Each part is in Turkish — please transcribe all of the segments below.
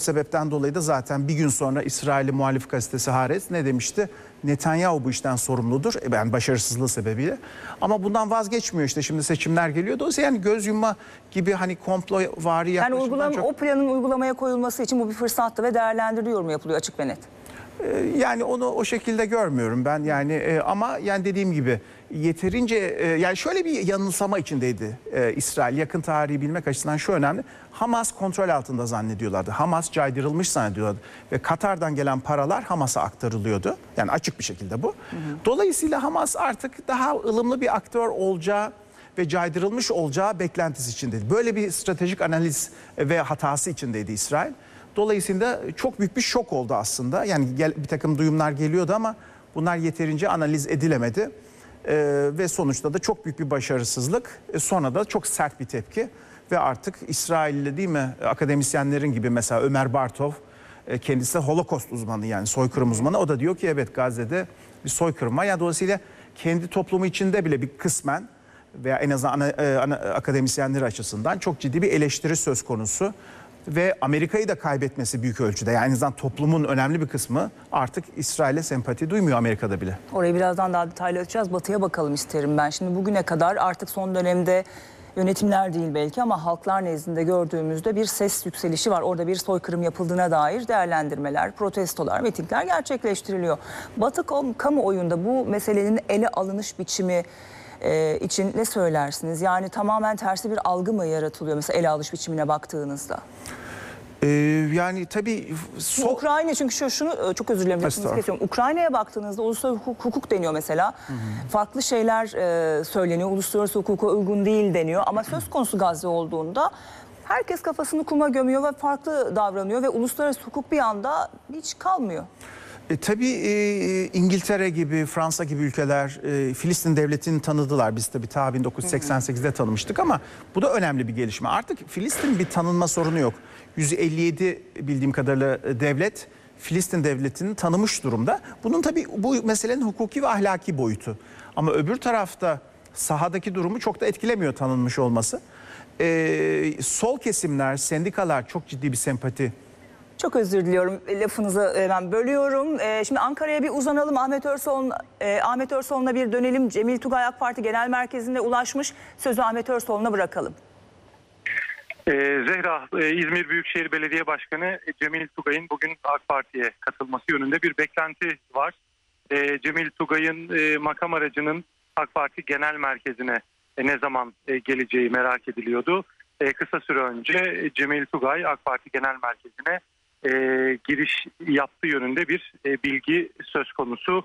sebepten dolayı da zaten bir gün sonra İsrail'i muhalif gazetesi Haaretz ne demişti? Netanyahu bu işten sorumludur. Yani başarısızlığı sebebiyle. Ama bundan vazgeçmiyor işte, şimdi seçimler geliyor. Dolayısıyla yani göz yumma gibi hani komplovari yaklaşımdan Yani çok... o planın uygulamaya koyulması için bu bir fırsattı ve değerlendiriliyor mu, yapılıyor açık ve net? Yani onu o şekilde görmüyorum ben yani, ama yani dediğim gibi yeterince yani şöyle bir yanılsama içindeydi İsrail. Yakın tarihi bilmek açısından şu önemli: Hamas kontrol altında zannediyorlardı. Hamas caydırılmış zannediyorlardı ve Katar'dan gelen paralar Hamas'a aktarılıyordu. Yani açık bir şekilde bu. Dolayısıyla Hamas artık daha ılımlı bir aktör olacağı ve caydırılmış olacağı beklentisi içindeydi. Böyle bir stratejik analiz ve hatası içindeydi İsrail. Dolayısıyla çok büyük bir şok oldu aslında. Yani bir takım duyumlar geliyordu ama bunlar yeterince analiz edilemedi. Ve sonuçta da çok büyük bir başarısızlık. Sonra da çok sert bir tepki. Ve artık İsrail'li değil mi akademisyenlerin gibi, mesela Ömer Bartov, kendisi Holocaust uzmanı, yani soykırım uzmanı. O da diyor ki evet, Gazze'de bir soykırım var. Yani dolayısıyla kendi toplumu içinde bile bir kısmen veya en azından akademisyenleri açısından çok ciddi bir eleştiri söz konusu. Ve Amerika'yı da kaybetmesi büyük ölçüde. Yani en azından toplumun önemli bir kısmı artık İsrail'e sempati duymuyor Amerika'da bile. Orayı birazdan daha detaylı açacağız. Batı'ya bakalım isterim ben. Şimdi bugüne kadar artık son dönemde yönetimler değil belki ama halklar nezdinde gördüğümüzde bir ses yükselişi var. Orada bir soykırım yapıldığına dair değerlendirmeler, protestolar, mitingler gerçekleştiriliyor. Batı kamuoyunda bu meselenin ele alınış biçimi için ne söylersiniz? Yani tamamen tersi bir algı mı yaratılıyor mesela ele alış biçimine baktığınızda? Yani tabii... Ukrayna, çünkü şunu çok özür dilerim. Ukrayna'ya baktığınızda uluslararası hukuk deniyor mesela. Farklı şeyler söyleniyor. Uluslararası hukuka uygun değil deniyor. Ama söz konusu Gazze olduğunda herkes kafasını kuma gömüyor ve farklı davranıyor ve uluslararası hukuk bir anda hiç kalmıyor. Tabii İngiltere gibi, Fransa gibi ülkeler Filistin devletini tanıdılar. Biz tabii ta 1988'de tanımıştık ama bu da önemli bir gelişme. Artık Filistin bir tanınma sorunu yok. 157 bildiğim kadarıyla devlet Filistin devletini tanımış durumda. Bunun tabii bu meselenin hukuki ve ahlaki boyutu. Ama öbür tarafta sahadaki durumu çok da etkilemiyor tanınmış olması. Sol kesimler, sendikalar çok ciddi bir sempati. Çok özür diliyorum, lafınızı ben bölüyorum. Şimdi Ankara'ya bir uzanalım. Ahmet Örsoğlu'na bir dönelim. Cemil Tugay AK Parti Genel Merkezi'nde ulaşmış. Sözü Ahmet Örsoğlu'na bırakalım. Zehra, İzmir Büyükşehir Belediye Başkanı Cemil Tugay'ın bugün AK Parti'ye katılması yönünde bir beklenti var. Cemil Tugay'ın makam aracının AK Parti Genel Merkezi'ne ne zaman geleceği merak ediliyordu. Kısa süre önce Cemil Tugay AK Parti Genel Merkezi'ne giriş yaptığı yönünde bir bilgi söz konusu.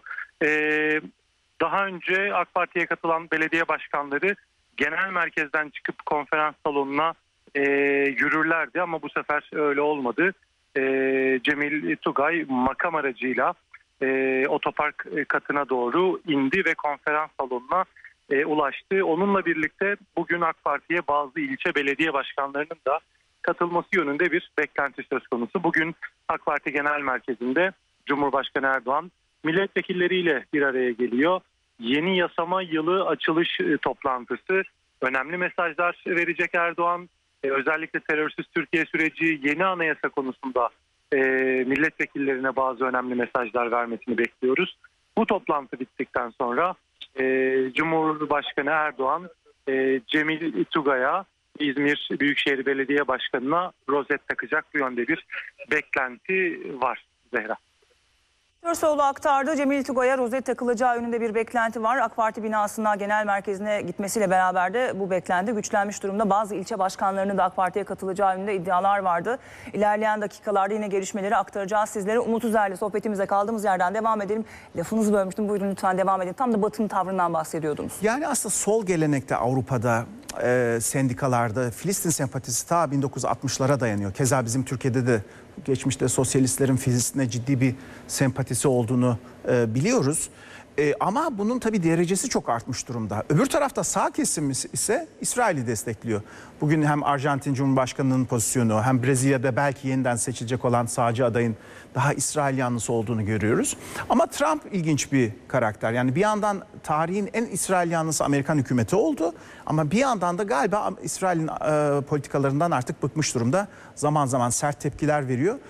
Daha önce AK Parti'ye katılan belediye başkanları genel merkezden çıkıp konferans salonuna yürürlerdi ama bu sefer öyle olmadı. Cemil Tugay makam aracıyla otopark katına doğru indi ve konferans salonuna ulaştı. Onunla birlikte bugün AK Parti'ye bazı ilçe belediye başkanlarının da katılması yönünde bir beklenti söz konusu. Bugün AK Parti Genel Merkezi'nde Cumhurbaşkanı Erdoğan milletvekilleriyle bir araya geliyor. Yeni yasama yılı açılış toplantısı, önemli mesajlar verecek Erdoğan. Özellikle terörsüz Türkiye süreci, yeni anayasa konusunda milletvekillerine bazı önemli mesajlar vermesini bekliyoruz. Bu toplantı bittikten sonra Cumhurbaşkanı Erdoğan Cemil Tugay'a, İzmir Büyükşehir Belediye Başkanı'na rozet takacak, bu yönde bir beklenti var Zehra. Örsoğlu aktardı. Cemil Tugay'a rozet takılacağı yönünde bir beklenti var. AK Parti binasına genel merkezine gitmesiyle beraber de bu beklenti güçlenmiş durumda. Bazı ilçe başkanlarının da AK Parti'ye katılacağı yönünde iddialar vardı. İlerleyen dakikalarda yine gelişmeleri aktaracağız sizlere. Umut Üzer'le sohbetimize kaldığımız yerden devam edelim. Lafınızı bölmüştüm. Buyurun lütfen devam edin. Tam da Batı'nın tavrından bahsediyordunuz. Yani aslında sol gelenekte Avrupa'da, sendikalarda Filistin sempatisi ta 1960'lara dayanıyor. Keza bizim Türkiye'de de geçmişte sosyalistlerin Filistin'e ciddi bir sempatisi olduğunu biliyoruz. Ama bunun tabii derecesi çok artmış durumda. Öbür tarafta sağ kesim ise İsrail'i destekliyor. Bugün hem Arjantin Cumhurbaşkanı'nın pozisyonu hem Brezilya'da belki yeniden seçilecek olan sağcı adayın daha İsrail yanlısı olduğunu görüyoruz. Ama Trump ilginç bir karakter. Yani bir yandan tarihin en İsrail yanlısı Amerikan hükümeti oldu. Ama bir yandan da galiba İsrail'in politikalarından artık bıkmış durumda. Zaman zaman sert tepkiler veriyor.